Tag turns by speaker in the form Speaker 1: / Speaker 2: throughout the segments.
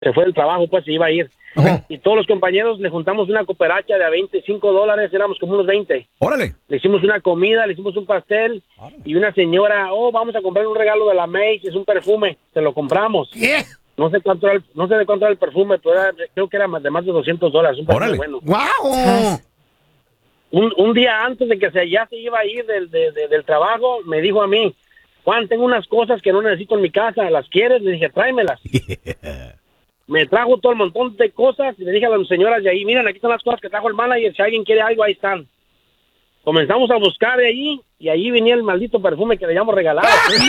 Speaker 1: se fue del trabajo, pues se iba a ir.
Speaker 2: Ajá.
Speaker 1: Y todos los compañeros le juntamos una cooperacha de a $25, éramos como unos 20.
Speaker 3: Órale.
Speaker 1: Le hicimos una comida, le hicimos un pastel y una señora, vamos a comprar un regalo de la Macy's, es un perfume, se lo compramos.
Speaker 2: ¿Qué?
Speaker 1: No sé de cuánto era el perfume, pero creo que era de más de $200, un perfume
Speaker 3: Órale.
Speaker 1: bueno.
Speaker 2: ¡Guau!
Speaker 1: Un día antes de que ya se iba a ir del trabajo, me dijo a mí, Juan, tengo unas cosas que no necesito en mi casa, ¿las quieres? Le dije, tráemelas. Me trajo todo el montón de cosas y le dije a las señoras de ahí, miren, aquí están las cosas que trajo el manager, si alguien quiere algo, ahí están. Comenzamos a buscar de allí y allí venía el maldito perfume que le habíamos regalado.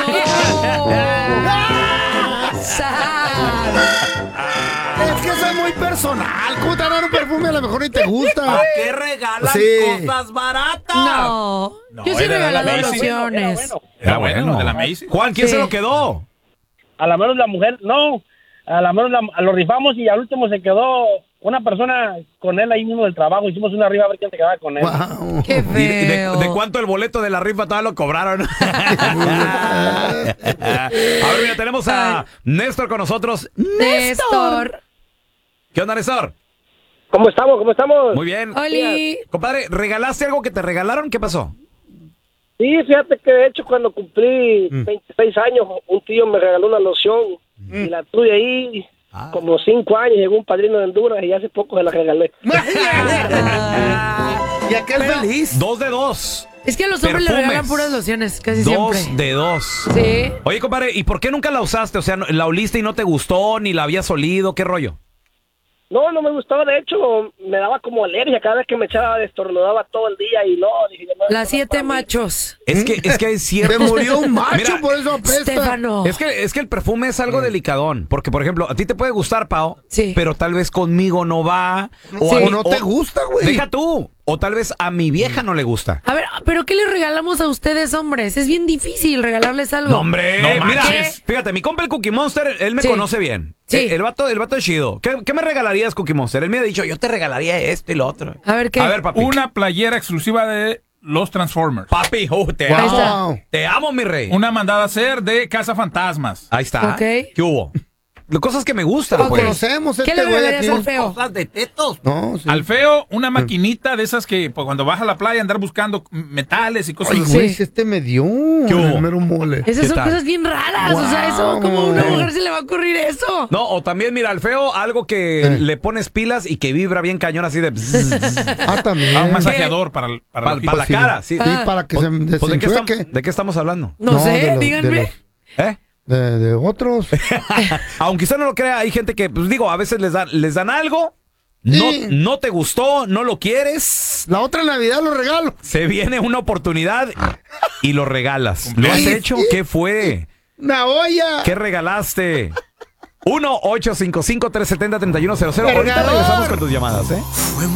Speaker 2: Es que eso es muy personal. ¿Cómo te van a dar un perfume? A lo mejor ni te gusta.
Speaker 4: ¿Para qué regalan
Speaker 2: Sí.
Speaker 4: cosas baratas?
Speaker 5: No, yo sí he
Speaker 4: era de la
Speaker 5: regalado
Speaker 4: Macy's.
Speaker 5: lociones.
Speaker 3: Era bueno.
Speaker 4: de la Macy's.
Speaker 3: Juan, ¿quién
Speaker 5: Sí.
Speaker 3: se lo quedó?
Speaker 1: A la menos la mujer, no, a la menos lo rifamos y al último se quedó una persona con él ahí mismo del trabajo. Hicimos una rifa a ver quién se quedaba con él.
Speaker 2: Guau.
Speaker 5: Qué
Speaker 3: ¿Y
Speaker 5: feo.
Speaker 3: de cuánto el boleto de la rifa todavía lo cobraron? A ver, mira, tenemos a Néstor con nosotros.
Speaker 5: Néstor.
Speaker 3: ¿Qué onda, Néstor?
Speaker 1: ¿Cómo estamos?
Speaker 3: Muy bien.
Speaker 5: Oli.
Speaker 3: Compadre, ¿regalaste algo que te regalaron? ¿Qué pasó?
Speaker 1: Sí, fíjate que de hecho cuando cumplí 26 años, un tío me regaló una loción y la tuve ahí como 5 años, llegó un padrino de Honduras y hace poco se la regalé.
Speaker 2: Y aquel feliz.
Speaker 3: 2 de 2.
Speaker 5: Es que a los hombres le
Speaker 3: Perfumes.
Speaker 5: regalan puras lociones, casi
Speaker 3: 2
Speaker 5: siempre.
Speaker 3: de 2.
Speaker 5: Sí.
Speaker 3: Oye, compadre, ¿y por qué nunca la usaste? O sea, ¿la oliste y no te gustó, ni la habías olido? ¿Qué rollo?
Speaker 1: No me gustaba, de hecho me daba como alergia cada vez que me echaba, estornudaba todo el día y dije, no,
Speaker 5: Las
Speaker 1: esto no es
Speaker 5: 7
Speaker 1: para mí.
Speaker 5: machos.
Speaker 3: Es que es
Speaker 2: Se
Speaker 3: cierto.
Speaker 2: murió un macho,
Speaker 3: Mira,
Speaker 2: por eso apesta.
Speaker 5: Estefano.
Speaker 3: Es que el perfume es algo delicadón, porque por ejemplo, a ti te puede gustar, Pao,
Speaker 5: Sí.
Speaker 3: pero tal vez conmigo no va,
Speaker 2: O no te gusta, güey.
Speaker 3: Deja tú, o tal vez a mi vieja no le gusta.
Speaker 5: A ver, ¿pero qué les regalamos a ustedes, hombres? Es bien difícil regalarles algo.
Speaker 3: No, hombre,
Speaker 4: No
Speaker 3: mira,
Speaker 4: manches.
Speaker 3: fíjate, mi compa el Cookie Monster, él me
Speaker 5: Sí.
Speaker 3: conoce bien.
Speaker 5: Sí.
Speaker 3: El vato es chido. ¿Qué me regalarías, Cookie Monster? Él me ha dicho, yo te regalaría esto y lo otro.
Speaker 5: A ver, ¿qué?
Speaker 3: A ver, papi.
Speaker 6: Una playera exclusiva de los Transformers.
Speaker 3: Papi, te
Speaker 5: Ahí
Speaker 3: amo.
Speaker 5: está.
Speaker 2: Wow.
Speaker 3: Te amo, mi rey.
Speaker 6: Una mandada a hacer de Casa Fantasmas.
Speaker 3: Ahí está.
Speaker 5: Ok.
Speaker 3: ¿Qué hubo? Cosas que me gustan,
Speaker 5: Ok.
Speaker 3: pues.
Speaker 2: Conocemos
Speaker 5: ¿Qué
Speaker 2: este
Speaker 5: le
Speaker 2: güey
Speaker 5: regalarías
Speaker 2: aquí.
Speaker 5: al feo?
Speaker 4: Cosas de tetos.
Speaker 2: No, sí.
Speaker 6: Al feo, una maquinita de esas que pues, cuando vas a la playa andar buscando metales y cosas
Speaker 2: Ay,
Speaker 6: así.
Speaker 2: güey,
Speaker 5: Sí.
Speaker 2: si este me dio
Speaker 3: ¿Qué hubo?
Speaker 2: el mero mole.
Speaker 5: Esas
Speaker 3: ¿Qué
Speaker 5: son
Speaker 3: tal?
Speaker 5: cosas bien raras. O sea, eso,
Speaker 2: Wow.
Speaker 5: como a una mujer se le va a ocurrir eso?
Speaker 3: No, o también, mira, al feo, algo que le pones pilas y que vibra bien cañón así de...
Speaker 2: También.
Speaker 6: Un masajeador para el
Speaker 3: Para
Speaker 6: ojito.
Speaker 3: la cara, sí.
Speaker 2: Sí, para que se
Speaker 3: Pues, ¿de
Speaker 2: desenchueque.
Speaker 3: ¿de qué estamos hablando?
Speaker 5: No, sé,
Speaker 2: de los-
Speaker 5: díganme.
Speaker 3: ¿Eh?
Speaker 2: De otros.
Speaker 3: Aunque usted no lo crea, hay gente que, pues digo, a veces les dan algo,
Speaker 2: Sí.
Speaker 3: no te gustó, no lo quieres,
Speaker 2: La otra Navidad lo regalo.
Speaker 3: se viene una oportunidad y lo regalas. ¿Lo has
Speaker 2: Sí.
Speaker 3: hecho? ¿Qué fue?
Speaker 2: Una olla.
Speaker 3: ¿Qué regalaste? 1-855-370-3100. Ahorita
Speaker 2: Cargador.
Speaker 3: regresamos con tus llamadas, ¿eh?